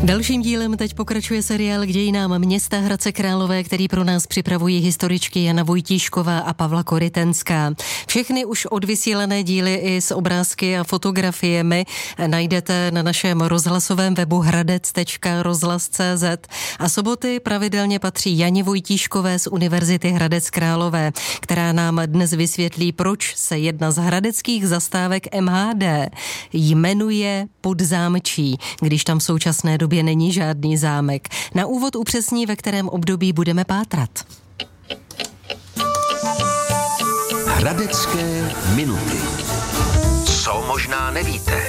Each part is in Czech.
Dalším dílem teď pokračuje seriál k dějinám města Hradce Králové, který pro nás připravují historičky Jana Vojtíšková a Pavla Korytenská. Všechny už odvysílané díly i s obrázky a fotografiemi najdete na našem rozhlasovém webu hradec.rozhlas.cz a soboty pravidelně patří Janě Vojtíškové z Univerzity Hradec Králové, která nám dnes vysvětlí, proč se jedna z hradeckých zastávek MHD jmenuje Podzámčí, když tam v současné době není žádný zámek. Na úvod upřesní, ve kterém období budeme pátrat. Hradecké minuty. Co možná nevíte?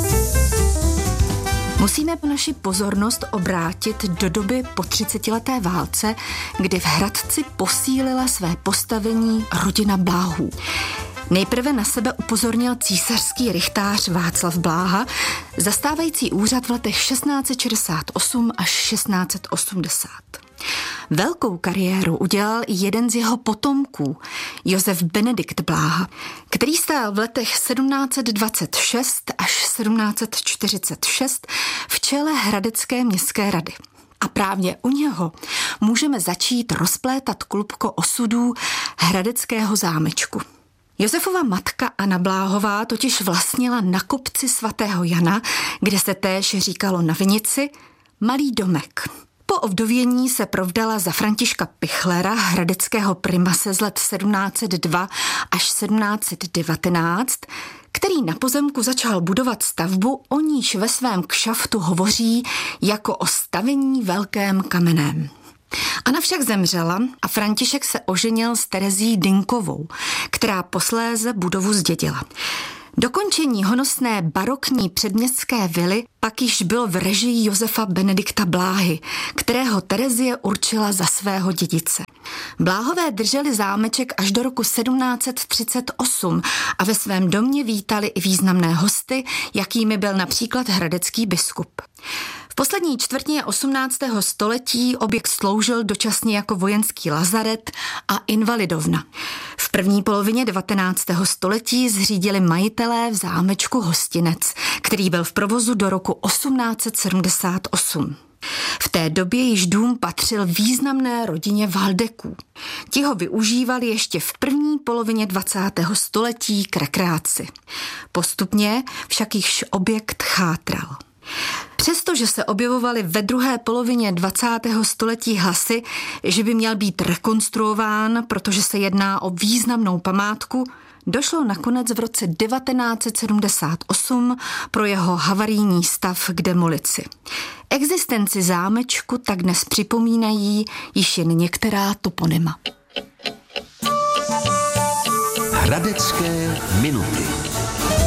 Musíme naši pozornost obrátit do doby po 30leté válce, kdy v Hradci posílila své postavení rodina Bláhů. Nejprve na sebe upozornil císařský rychtář Václav Bláha, zastávající úřad v letech 1668 až 1680. Velkou kariéru udělal i jeden z jeho potomků, Josef Benedikt Bláha, který stál v letech 1726 až 1746 v čele Hradecké městské rady. A právě u něho můžeme začít rozplétat klubko osudů hradeckého zámečku. Josefova matka Anna Bláhová totiž vlastnila na kopci svatého Jana, kde se též říkalo na vinici, malý domek. Po ovdovění se provdala za Františka Pichlera, hradeckého primase z let 1702 až 1719, který na pozemku začal budovat stavbu, o níž ve svém kšaftu hovoří jako o stavění velkém kamenem. Anna však zemřela a František se oženil s Terezí Dynkovou, která posléze budovu zdědila. Dokončení honosné barokní předměstské vily pak již bylo v režii Josefa Benedikta Bláhy, kterého Terezie určila za svého dědice. Bláhové drželi zámeček až do roku 1738 a ve svém domě vítali i významné hosty, jakými byl například hradecký biskup. V poslední čtvrtině 18. století objekt sloužil dočasně jako vojenský lazaret a invalidovna. V první polovině 19. století zřídili majitelé v zámečku hostinec, který byl v provozu do roku 1878. V té době již dům patřil významné rodině Valdeků. Ti ho využívali ještě v první polovině 20. století k rekreaci. Postupně však již objekt chátral. Přestože se objevovaly ve druhé polovině 20. století hlasy, že by měl být rekonstruován, protože se jedná o významnou památku, došlo nakonec v roce 1978 pro jeho havarijní stav k demolici. Existenci zámečku tak dnes připomínají již jen některá toponyma. Hradecké minuty.